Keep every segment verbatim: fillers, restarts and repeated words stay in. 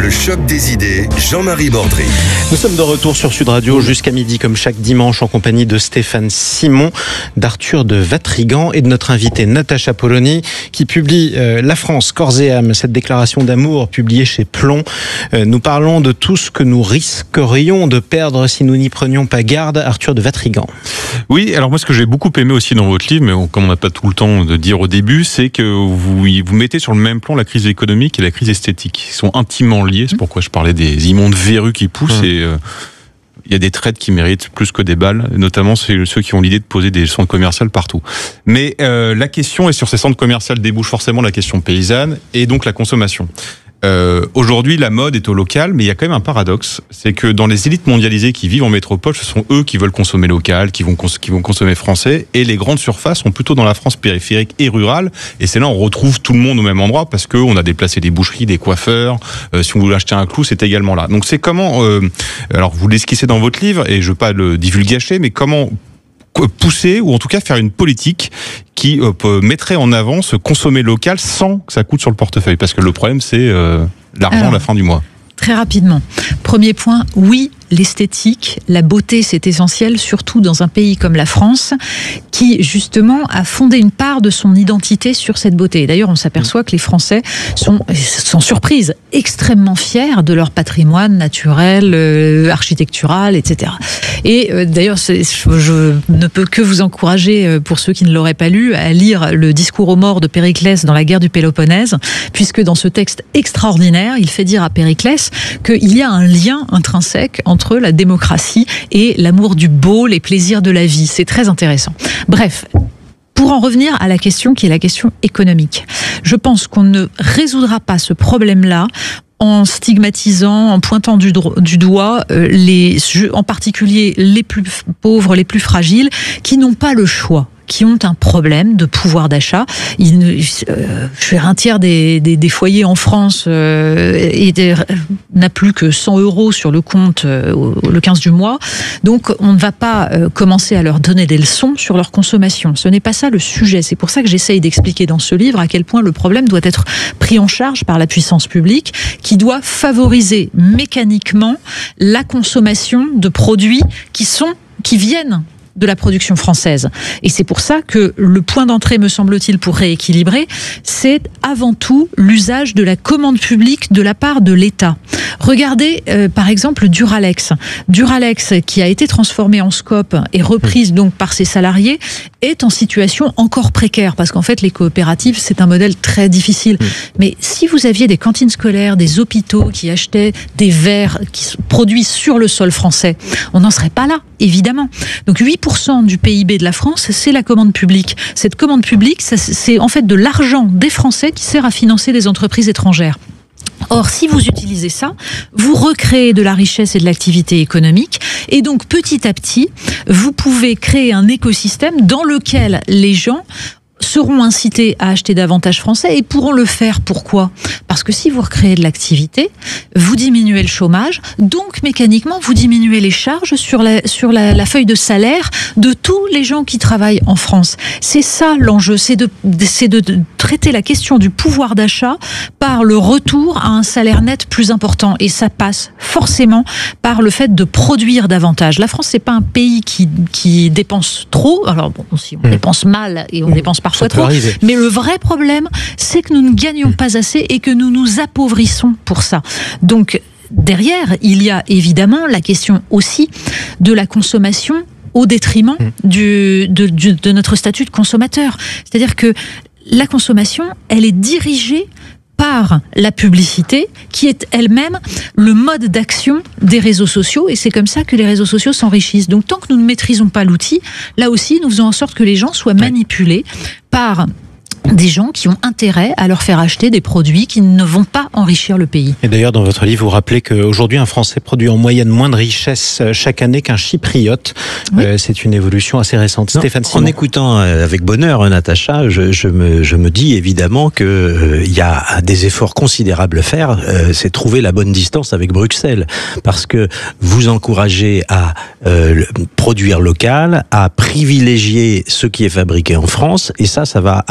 Le choc des idées, Jean-Marie Bordry. Nous sommes de retour sur Sud Radio jusqu'à midi, comme chaque dimanche, en compagnie de Stéphane Simon, d'Arthur de Vatrigan et de notre invitée Natacha Polony, qui publie euh, La France, corps et âme, cette déclaration d'amour publiée chez Plomb. Euh, nous parlons de tout ce que nous risquerions de perdre si nous n'y prenions pas garde. Arthur de Vatrigan. Oui, alors moi ce que j'ai beaucoup aimé aussi dans votre livre, mais on, comme on n'a pas tout le temps de dire au début, c'est que vous, vous mettez sur le même plan la crise économique et la crise esthétique. Ils sont intimement liés, c'est pourquoi je parlais des immondes verrues qui poussent. Mmh. Et euh, il y a des traites qui méritent plus que des balles, notamment ceux qui ont l'idée de poser des centres commerciaux partout. Mais euh, la question, et sur ces centres commerciaux débouche forcément la question paysanne et donc la consommation. Euh, aujourd'hui, la mode est au local, mais il y a quand même un paradoxe, c'est que dans les élites mondialisées qui vivent en métropole, ce sont eux qui veulent consommer local, qui vont, cons- qui vont consommer français, et les grandes surfaces sont plutôt dans la France périphérique et rurale, et c'est là où on retrouve tout le monde au même endroit, parce qu'on a déplacé des boucheries, des coiffeurs, euh, si vous voulez acheter un clou, c'est également là. Donc c'est comment, euh, alors vous l'esquissez dans votre livre, et je veux pas le divulgacher, mais comment pousser, ou en tout cas faire une politique qui euh, mettrait en avant ce consommer local sans que ça coûte sur le portefeuille. Parce que le problème, c'est euh, l'argent Alors, à la fin du mois. Très rapidement. Premier point, oui, l'esthétique, la beauté, c'est essentiel, surtout dans un pays comme la France, qui justement a fondé une part de son identité sur cette beauté. D'ailleurs, on s'aperçoit que les Français sont, sans surprise, extrêmement fiers de leur patrimoine naturel, euh, architectural, et cetera. Et euh, d'ailleurs, c'est, je ne peux que vous encourager, euh, pour ceux qui ne l'auraient pas lu, à lire le discours aux morts de Périclès dans la guerre du Péloponnèse, puisque dans ce texte extraordinaire, il fait dire à Périclès qu'il y a un lien intrinsèque entre la démocratie et l'amour du beau, les plaisirs de la vie. C'est très intéressant. Bref, pour en revenir à la question qui est la question économique, je pense qu'on ne résoudra pas ce problème-là en stigmatisant, en pointant du, dro- du doigt euh, les, en particulier les plus pauvres, les plus fragiles, qui n'ont pas le choix, qui ont un problème de pouvoir d'achat. Il, euh, je suis un tiers des, des, des foyers en France euh, et des, n'a plus que cent euros sur le compte euh, le quinze du mois. Donc, on ne va pas euh, commencer à leur donner des leçons sur leur consommation. Ce n'est pas ça le sujet. C'est pour ça que j'essaye d'expliquer dans ce livre à quel point le problème doit être pris en charge par la puissance publique, qui doit favoriser mécaniquement la consommation de produits qui sont, qui viennent de la production française. Et c'est pour ça que le point d'entrée, me semble-t-il, pour rééquilibrer, c'est avant tout l'usage de la commande publique de la part de l'État. Regardez, euh, par exemple, Duralex. Duralex, qui a été transformé en Scope et reprise donc par ses salariés, est en situation encore précaire, parce qu'en fait, les coopératives, c'est un modèle très difficile. Mais si vous aviez des cantines scolaires, des hôpitaux qui achetaient des verres qui sont produits sur le sol français, on n'en serait pas là, évidemment. Donc huit pour cent du P I B de la France, c'est la commande publique. Cette commande publique, ça, c'est en fait de l'argent des Français qui sert à financer des entreprises étrangères. Or, si vous utilisez ça, vous recréez de la richesse et de l'activité économique, et donc petit à petit, vous pouvez créer un écosystème dans lequel les gens seront incités à acheter davantage français et pourront le faire. Pourquoi ? Parce que si vous recréez de l'activité, vous diminuez le chômage, donc mécaniquement vous diminuez les charges sur la, sur la, la feuille de salaire de tous les gens qui travaillent en France. C'est ça l'enjeu, c'est de, c'est de, de traiter la question du pouvoir d'achat par le retour à un salaire net plus important, et ça passe forcément par le fait de produire davantage. La France, c'est pas un pays qui, qui dépense trop, alors bon, si on mmh. dépense mal et on mmh. dépense parfois trop, mais le vrai problème, c'est que nous ne gagnons pas assez et que nous nous appauvrissons pour ça. Donc, derrière, il y a évidemment la question aussi de la consommation au détriment du, de, du, de notre statut de consommateur. C'est-à-dire que la consommation, elle est dirigée par la publicité, qui est elle-même le mode d'action des réseaux sociaux, et c'est comme ça que les réseaux sociaux s'enrichissent. Donc tant que nous ne maîtrisons pas l'outil, là aussi, nous faisons en sorte que les gens soient manipulés par des gens qui ont intérêt à leur faire acheter des produits qui ne vont pas enrichir le pays. Et d'ailleurs, dans votre livre, vous rappelez qu'aujourd'hui, un Français produit en moyenne moins de richesse chaque année qu'un Chypriote. Oui. Euh, c'est une évolution assez récente. Non, Stéphane Simon. En écoutant avec bonheur Natacha, je, je, me, je me dis évidemment qu'il euh, y a des efforts considérables à faire. Euh, c'est trouver la bonne distance avec Bruxelles. Parce que vous encouragez à euh, produire local, à privilégier ce qui est fabriqué en France, et ça, ça va à l'encontre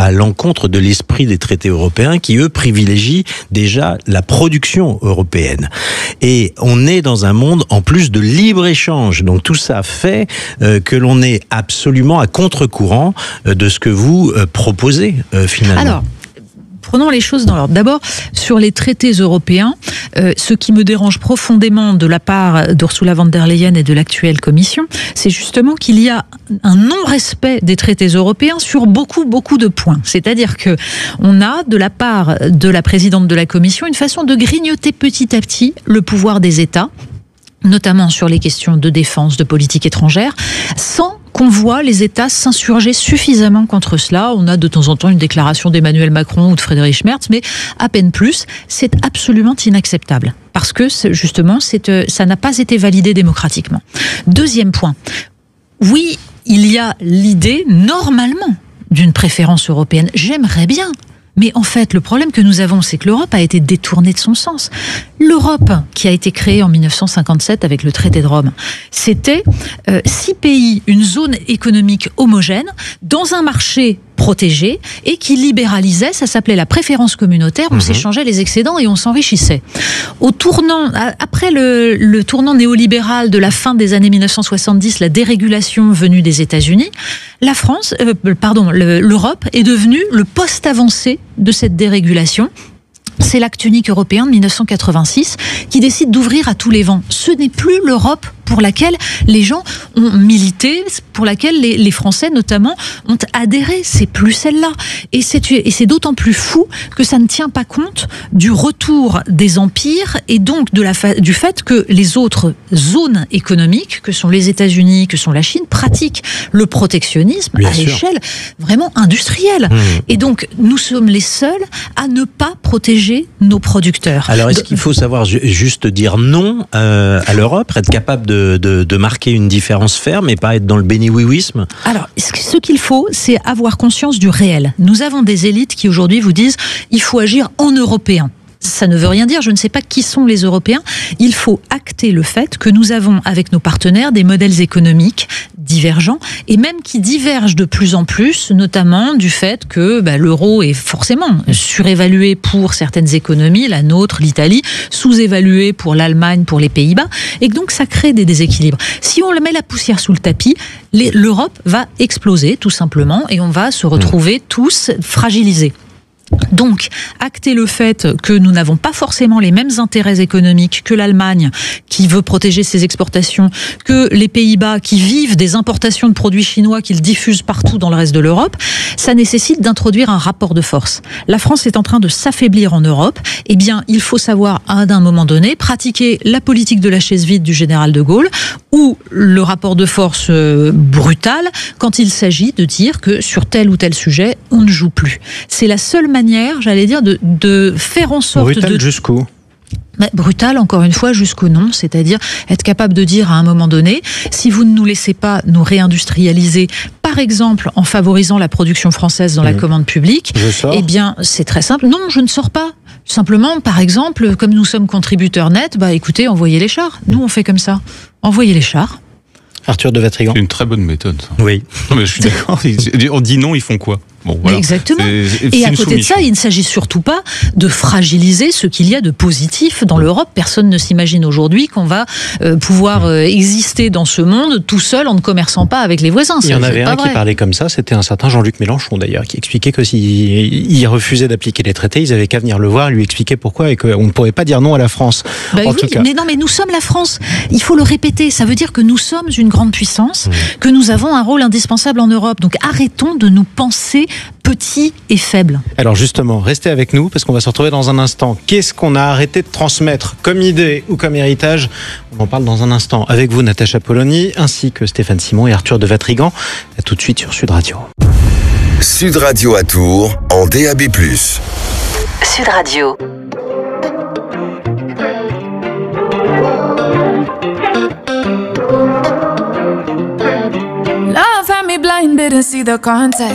l'encontre de l'esprit des traités européens qui, eux, privilégient déjà la production européenne. Et on est dans un monde, en plus, de libre-échange. Donc tout ça fait euh, que l'on est absolument à contre-courant euh, de ce que vous euh, proposez, euh, finalement. Alors, prenons les choses dans l'ordre. D'abord, sur les traités européens, euh, ce qui me dérange profondément de la part d'Ursula von der Leyen et de l'actuelle Commission, c'est justement qu'il y a un non-respect des traités européens sur beaucoup, beaucoup de points. C'est-à-dire que on a, de la part de la présidente de la Commission, une façon de grignoter petit à petit le pouvoir des États, notamment sur les questions de défense, de politique étrangère, sans qu'on voit les États s'insurger suffisamment contre cela. On a de temps en temps une déclaration d'Emmanuel Macron ou de Friedrich Merz, mais à peine plus. C'est absolument inacceptable. Parce que, justement, c'est, ça n'a pas été validé démocratiquement. Deuxième point. Oui, il y a l'idée, normalement, d'une préférence européenne. J'aimerais bien. Mais en fait, le problème que nous avons, c'est que l'Europe a été détournée de son sens. L'Europe, qui a été créée en mille neuf cent cinquante-sept avec le traité de Rome, c'était euh, six pays, une zone économique homogène, dans un marché protégé et qui libéralisait, ça s'appelait la préférence communautaire, on mmh. s'échangeait les excédents et on s'enrichissait. Au tournant, après le, le tournant néolibéral de la fin des années mille neuf cent soixante-dix, la dérégulation venue des États-Unis, la France, euh, pardon, le, l'Europe est devenue le poste avancé de cette dérégulation. C'est l'acte unique européen de mille neuf cent quatre-vingt-six qui décide d'ouvrir à tous les vents. Ce n'est plus l'Europe pour laquelle les gens ont milité, pour laquelle les, les Français notamment ont adhéré. C'est plus celle-là. Et c'est, et c'est d'autant plus fou que ça ne tient pas compte du retour des empires et donc de la fa- du fait que les autres zones économiques, que sont les États-Unis, que sont la Chine, pratiquent le protectionnisme Bien à sûr. l'échelle vraiment industrielle. Mmh. Et donc, nous sommes les seuls à ne pas protéger nos producteurs. Alors, est-ce qu'il faut savoir ju- juste dire non euh, à l'Europe, être capable de De, de, de marquer une différence ferme et pas être dans le béni-oui-ouisme? Alors, ce qu'il faut, c'est avoir conscience du réel. Nous avons des élites qui aujourd'hui vous disent il faut agir en européen. Ça ne veut rien dire, je ne sais pas qui sont les Européens. Il faut acter le fait que nous avons avec nos partenaires des modèles économiques divergents et même qui divergent de plus en plus, notamment du fait que bah, l'euro est forcément surévalué pour certaines économies, la nôtre, l'Italie, sous-évalué pour l'Allemagne, pour les Pays-Bas, et que donc ça crée des déséquilibres. Si on met la poussière sous le tapis, les, l'Europe va exploser tout simplement et on va se retrouver tous fragilisés. Donc, acter le fait que nous n'avons pas forcément les mêmes intérêts économiques que l'Allemagne, qui veut protéger ses exportations, que les Pays-Bas, qui vivent des importations de produits chinois qu'ils diffusent partout dans le reste de l'Europe, ça nécessite d'introduire un rapport de force. La France est en train de s'affaiblir en Europe. Eh bien, il faut savoir, à un moment donné, pratiquer la politique de la chaise vide du général de Gaulle, ou le rapport de force euh, brutal, quand il s'agit de dire que sur tel ou tel sujet, on ne joue plus. C'est la seule manière, j'allais dire, de, de faire en sorte Brutal de... jusqu'où ? Brutal, encore une fois, jusqu'au non, c'est-à-dire être capable de dire à un moment donné, si vous ne nous laissez pas nous réindustrialiser, par exemple en favorisant la production française dans mmh. la commande publique, eh bien c'est très simple. Non, je ne sors pas. Simplement, par exemple, comme nous sommes contributeurs nets, bah écoutez, envoyez les chars. Nous, on fait comme ça. Envoyez les chars. Arthur de Vatrigan. C'est une très bonne méthode, ça. Oui. Non, mais je suis d'accord. On dit non, ils font quoi? Bon, voilà. Exactement. C'est, c'est et à côté soumission. de ça, il ne s'agit surtout pas de fragiliser ce qu'il y a de positif dans l'Europe. Personne ne s'imagine aujourd'hui qu'on va euh, pouvoir euh, exister dans ce monde tout seul en ne commerçant pas avec les voisins. Il y en avait un qui parlait comme ça, c'était un certain Jean-Luc Mélenchon d'ailleurs, qui expliquait que s'il refusait d'appliquer les traités, ils avaient qu'à venir le voir, lui expliquer pourquoi et qu'on ne pourrait pas dire non à la France. Bah en oui, tout cas. Mais non, mais nous sommes la France. Il faut le répéter. Ça veut dire que nous sommes une grande puissance, mmh. que nous avons un rôle indispensable en Europe. Donc arrêtons de nous penser petits et faibles. Alors justement, restez avec nous parce qu'on va se retrouver dans un instant. Qu'est-ce qu'on a arrêté de transmettre comme idée ou comme héritage? On en parle dans un instant avec vous, Natacha Polony, ainsi que Stéphane Simon et Arthur de Vatrigan. À tout de suite sur Sud Radio. Sud Radio à Tours en D A B plus. Sud Radio. Love had me blind, didn't see the context.